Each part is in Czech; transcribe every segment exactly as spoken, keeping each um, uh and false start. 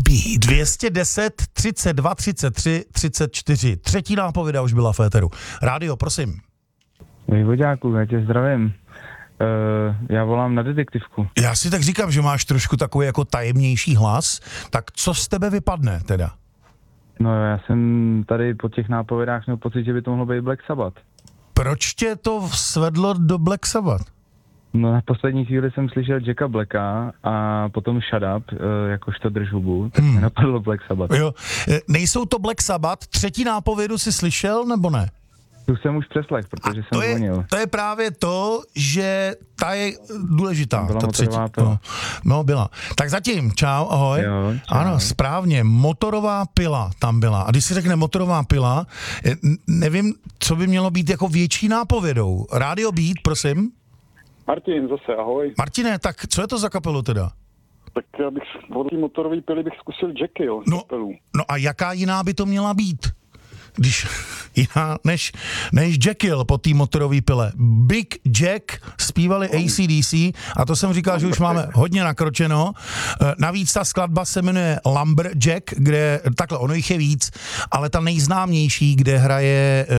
Beat. dvě stě deset, třicet dva, třicet tři, třicet čtyři. Třetí nápověda už byla v éteru. Rádio, prosím. Vojvoďáku, já tě zdravím. Uh, já volám na detektivku. Já si tak říkám, že máš trošku takový jako tajemnější hlas. Tak co z tebe vypadne teda? No já jsem tady po těch nápovědách měl pocit, že by to mohlo být Black Sabbath. Proč tě to svedlo do Black Sabbath? No na poslední chvíli jsem slyšel Jacka Blacka a potom Shut Up, uh, jakožto drž hubu, tak hmm. mi napadlo Black Sabbath. Jo. Nejsou to Black Sabbath? Třetí nápovědu si slyšel, nebo ne? Tu jsem už přeslech, protože to jsem zvonil. Je, to je právě to, že ta je důležitá. Byla ta třetí, motorová pila. No, no, byla. Tak zatím, čau, ahoj. Jo, čau. Ano, správně, motorová pila tam byla. A když se řekne motorová pila, nevím, co by mělo být jako větší nápovědou. Radio Beat, prosím. Martin, zase, ahoj. Martine, tak co je to za kapelu teda? Tak já bych od té motorové pily bych zkusil Jekyll No, kapelu. no a jaká jiná by to měla být? Když jiná než, než Jekyll po té motorové pile. Big Jack zpívali A C D C a to jsem říkal, že už máme hodně nakročeno. Navíc ta skladba se jmenuje Lumberjack, kde, takhle, ono jich je víc, ale ta nejznámější, kde hraje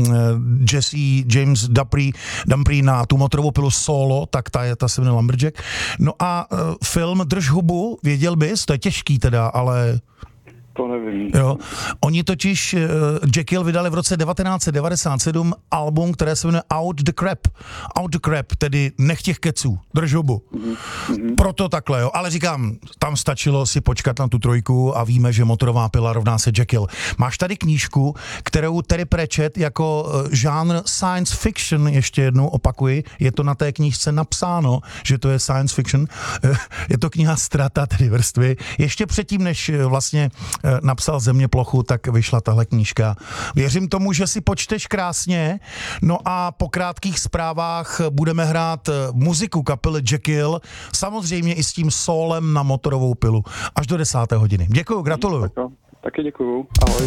Jesse James Dupree, Dupree na tu motorovou pilu solo, tak ta, je, ta se jmenuje Lumberjack. No a film Drž hubu, věděl bys, to je těžký teda, ale... To nevím. Jo. Oni totiž uh, Jekyll vydali v roce devatenáct set devadesát sedm album, které se jmenuje Out the Crap. Out the Crap, tedy nech těch keců, drž hubu. Mm-hmm. Proto takhle, jo. Ale říkám, tam stačilo si počkat na tu trojku a víme, že motorová pila rovná se Jekyll. Máš tady knížku, kterou Terry Pratchett jako uh, žánr science fiction, ještě jednou opakuji, je to na té knížce napsáno, že to je science fiction. Uh, je to kniha Strata, tedy vrstvy. Ještě předtím, než uh, vlastně napsal Zeměplochu, tak vyšla tahle knížka. Věřím tomu, že si počteš krásně, no a po krátkých zprávách budeme hrát muziku kapely Jekyll, samozřejmě i s tím sólem na motorovou pilu. Až do desáté hodiny. Děkuju, gratuluju. Tak, taky děkuju. Ahoj.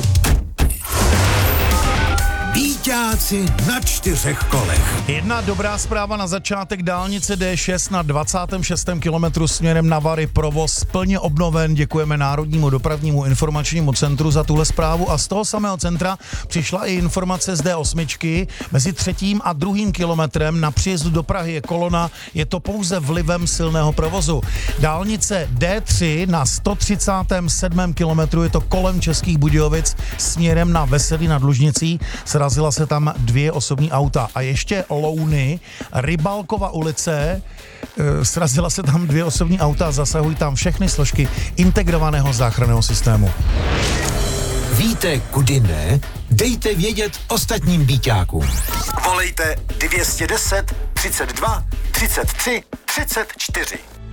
Víťáci na čtyřech kolech. Jedna dobrá zpráva na začátek: dálnice D šest na dvacátém šestém kilometru směrem na Vary, provoz plně obnoven. Děkujeme Národnímu dopravnímu informačnímu centru za tuhle zprávu a z toho samého centra přišla i informace z D osm. Mezi třetím a druhým kilometrem na příjezdu do Prahy je kolona, je to pouze vlivem silného provozu. Dálnice D tři na sto třicátém sedmém kilometru je to kolem Českých Budějovic směrem na Veselí nad Lužnicí. Srazila se tam dvě osobní auta. A ještě Louny, Rybalkova ulice, e, srazila se tam dvě osobní auta, zasahují tam všechny složky integrovaného záchranného systému. Víte, kudy ne? Dejte vědět ostatním Víťákům. Volejte dvě stě deset, třicet dva, třicet tři, třicet čtyři.